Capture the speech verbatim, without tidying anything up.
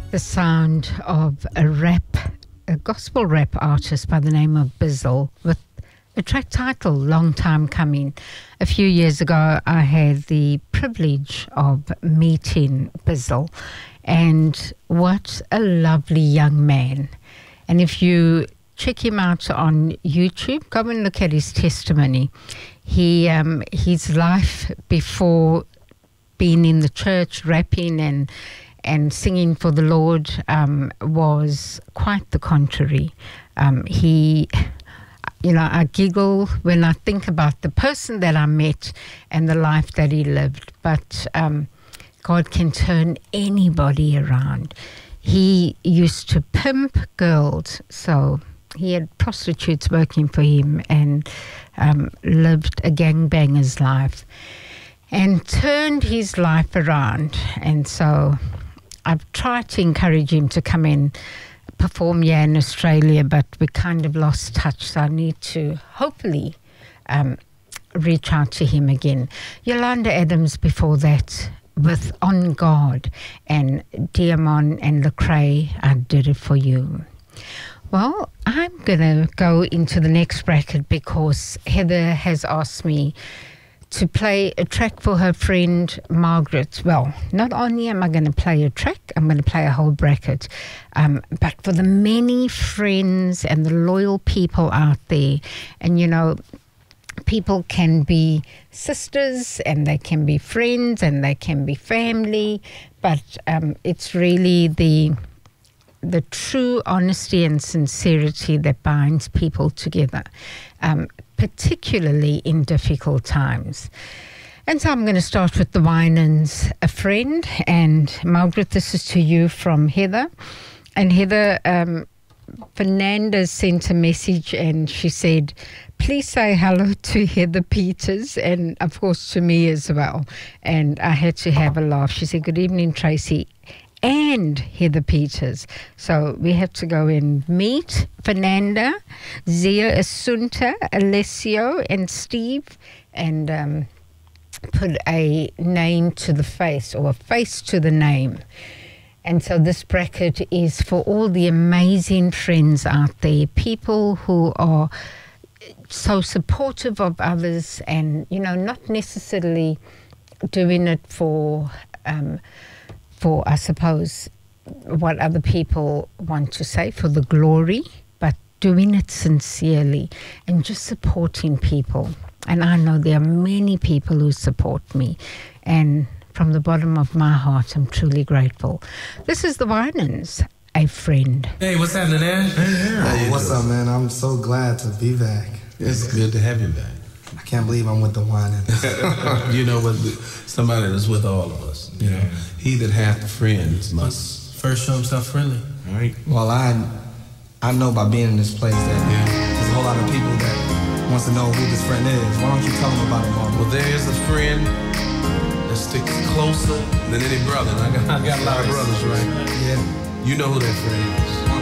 the sound of a rap, a gospel rap artist by the name of Bizzle with a track title, Long Time Coming. A few years ago, I had the privilege of meeting Bizzle, and what a lovely young man. And if you check him out on YouTube, go and look at his testimony. He, um, his life before being in the church, rapping and and singing for the Lord um, was quite the contrary. Um, he, you know, I giggle when I think about the person that I met and the life that he lived. But um, God can turn anybody around. He used to pimp girls, so he had prostitutes working for him and um, lived a gangbanger's life and turned his life around. And so I've tried to encourage him to come and perform here in Australia, but we kind of lost touch, so I need to hopefully um, reach out to him again. Yolanda Adams before that with On Guard, and Diamond and Lecrae, I Did It For You. Well, I'm going to go into the next bracket because Heather has asked me to play a track for her friend Margaret. Well, not only am I going to play a track, I'm going to play a whole bracket. Um, but for the many friends and the loyal people out there, and you know, people can be sisters and they can be friends and they can be family, but um, it's really the the true honesty and sincerity that binds people together, um, particularly in difficult times. And so I'm going to start with the Winans, a friend. And Margaret, this is to you from Heather. And Heather, um, Fernanda sent a message and she said, please say hello to Heather Peters and, of course, to me as well. And I had to have a laugh. She said, good evening, Tracy and Heather Peters. So we have to go and meet Fernanda, Zia, Asunta, Alessio, and Steve, and um, put a name to the face, or a face to the name. And so this bracket is for all the amazing friends out there, people who are so supportive of others and, you know, not necessarily doing it for um, for, I suppose, what other people want to say, for the glory, but doing it sincerely and just supporting people. And I know there are many people who support me, and from the bottom of my heart, I'm truly grateful. This is the Winans, a friend. Hey, what's happening, Ash? Hey, oh, what's up, man? I'm so glad to be back. It's yeah. good to have you back. I can't believe I'm with the Winans. You know what? Somebody that's with all of us. You know, he that hath friends must first show himself friendly. All right. Well, I I know by being in this place that yeah. there's a whole lot of people that wants to know who this friend is. Why don't you tell them about it, Mark? Well, there is a friend that sticks closer than any brother. I got, I got a lot of brothers, right? Yeah. You know who that friend is.